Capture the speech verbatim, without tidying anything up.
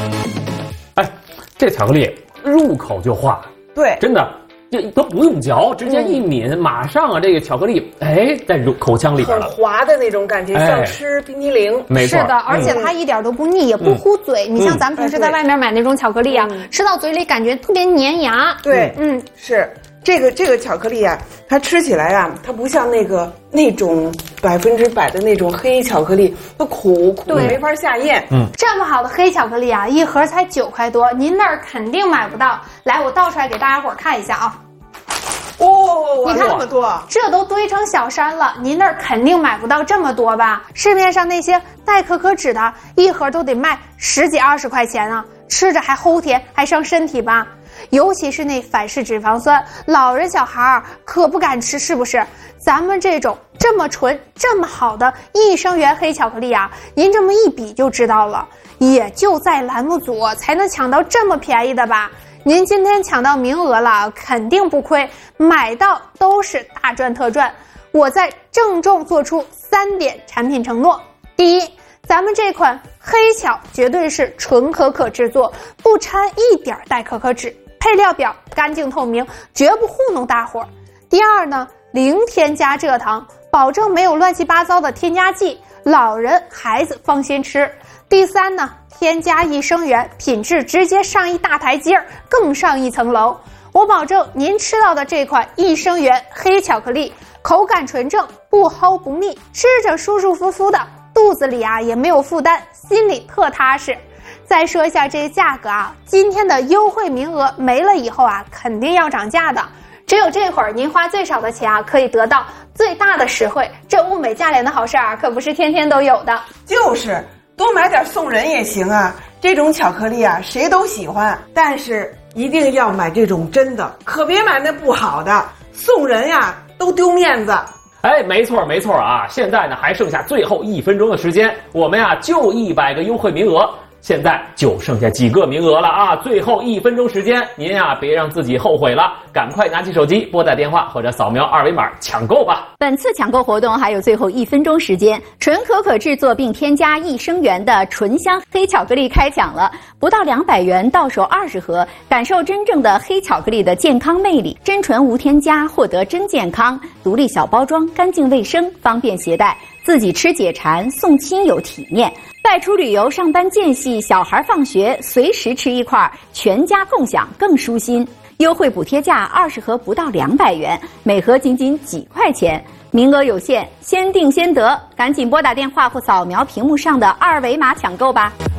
哎，这巧克力入口就化， 对， 真的。这都不用嚼，直接一抿，嗯、马上啊，这个巧克力，哎，在入口腔里边了， 很滑的那种感觉，像吃冰淇淋。 哎、没错， 是的，而且它一点都不腻，嗯、也不糊嘴。嗯、你像咱们平时在外面买那种巧克力啊，嗯、吃到嘴里感觉特别粘牙。 对，嗯，是这个这个巧克力啊，它吃起来啊，它不像那个那种百分之百的那种黑巧克力，它苦苦没法下咽。 嗯，这么好的黑巧克力啊，一盒才九块多，您那儿肯定买不到。来，我倒出来给大家伙看一下啊。 哦， 你看这么多， 这都堆成小山了。您那儿肯定买不到这么多吧？市面上那些带可可脂的，一盒都得卖十几二十块钱啊，吃着还齁甜，还伤身体吧？尤其是那反式脂肪酸，老人小孩儿可不敢吃，是不是？咱们这种这么纯、这么好的益生元黑巧克力啊，您这么一比就知道了，也就在栏目组才能抢到这么便宜的吧？您今天抢到名额了，肯定不亏，买到都是大赚特赚。我在郑重做出三点产品承诺：第一，咱们这款黑巧绝对是纯可可制作，不掺一点代可可脂，配料表干净透明，绝不糊弄大伙儿。第二呢，零添加蔗糖，保证没有乱七八糟的添加剂，老人孩子放心吃。第三呢，添加益生元，品质直接上一大台阶儿，更上一层楼。我保证您吃到的这款益生元黑巧克力，口感纯正，不齁不腻，吃着舒舒服服的，肚子里啊也没有负担，心里特踏实。再说一下这个价格啊，今天的优惠名额没了以后啊，肯定要涨价的。只有这会儿您花最少的钱啊，可以得到最大的实惠。这物美价廉的好事啊，可不是天天都有的。 就是。多买点送人也行啊，这种巧克力啊谁都喜欢，但是一定要买这种真的，可别买那不好的，送人呀都丢面子。 哎，没错没错啊，现在呢还剩下最后一分钟的时间，我们呀就一百个优惠名额，现在就剩下几个名额了啊！最后一分钟时间，您呀别让自己后悔了，赶快拿起手机拨打电话或者扫描二维码抢购吧。 本次抢购活动还有最后一分钟时间，纯可可制作并添加益生元的醇香黑巧克力开抢了，不到两百元到手二十盒，感受真正的黑巧克力的健康魅力，真纯无添加，获得真健康，独立小包装，干净卫生，方便携带，自己吃解馋，送亲友体面。外出旅游、上班间隙，小孩放学随时吃一块，全家共享更舒心。优惠补贴价二十盒不到两百元，每盒仅仅几块钱，名额有限，先订先得，赶紧拨打电话或扫描屏幕上的二维码抢购吧。